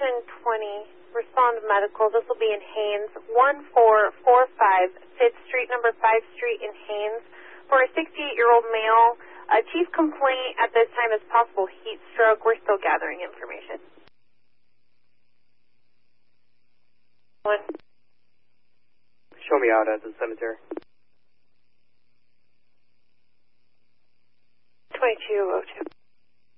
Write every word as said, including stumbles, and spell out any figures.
Station twenty, respond medical. This will be in Haines, one four four five fifth Street, number five Street in Haines, for a sixty-eight-year-old male. A chief complaint at this time is possible heat stroke. We're still gathering information. One. Show me out at the cemetery. twenty-two oh two.